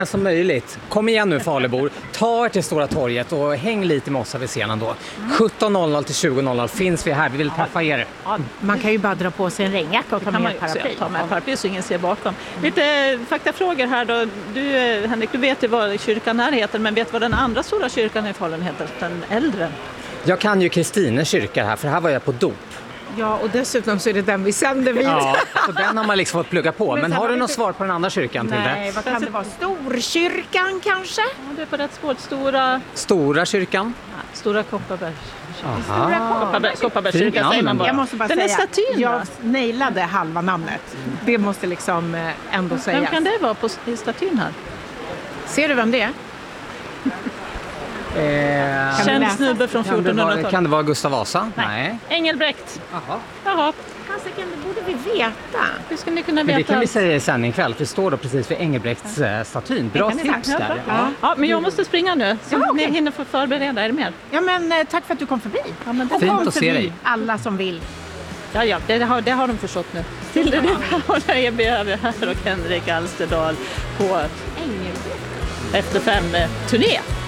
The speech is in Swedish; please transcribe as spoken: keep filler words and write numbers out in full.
som möjligt. Kom igen nu Falubor, ta er till Stora torget och häng lite med oss här vid scenen då. sjutton noll noll till tjugo noll noll finns vi här, vi vill träffa er. Ja, man kan ju bara dra på sig en regnjacka och ta med ett paraply. Ta med paraply så ingen ser bakom. Lite faktafrågor här då. Du Henrik, du vet ju vad kyrkan här heter, men vet vad den andra stora kyrkan i Falun heter, den äldre? Jag kan ju Kristine kyrka här, för här var jag på dop. Ja, och dessutom så är det den vi sänder vid. Ja, så den har man liksom fått plugga på. Men, Men har du har något vi- svar på den andra kyrkan till Nej, det? vad kan det vara? Storkyrkan kanske? Ja, du är på rätt spår. Stora, Stora kyrkan? stora Kopparberg. Aha. Kopparberg, Fint Kopparbergskyrkan namn säger man ändå. bara. Jag måste bara Den säga, är statyn, jag va? nailade halva namnet. Det måste liksom eh, ändå Vem sägas. kan det vara på i statyn här? Ser du vem det är? Eh, Kan du Känd läsa? snubbe från kan, det vara, fjortonhundratalet. kan det vara Gustav Vasa? Nej. Engelbrekt. Jaha. Jaha, Fasiken, det borde vi veta. hur ska ni kunna Men det veta? kan vi säga i sändning kväll, för det står då precis vid Engelbrekts eh, statyn. Bra kan ni tips Ja, där. bra. Ja. Ja, men jag måste springa nu, så Ja, okej. ni hinner få förbereda er mer. Ja, men eh, tack för att du kom förbi. Ja, men det- och Fint kom att se förbi dig. alla som vill. Ja, ja, det har, det har de förstått nu. Till det håller jag behöver här och Henrik Alsterdal på Engelbrekt. Efter fem-turné.